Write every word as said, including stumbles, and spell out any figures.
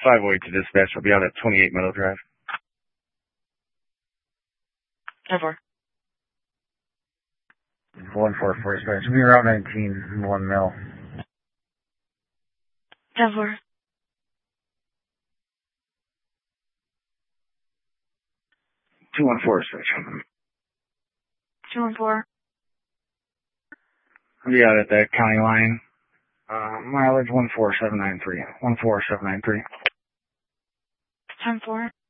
five oh eight to dispatch. I'll be out at twenty-eight Meadow Drive. ten four. one four four dispatch. I'll be Route nineteen, one mil. ten four. two one four dispatch. two one four. I'll be out at that county line. Uh, mileage one four seven nine three. one four seven nine three. ten four.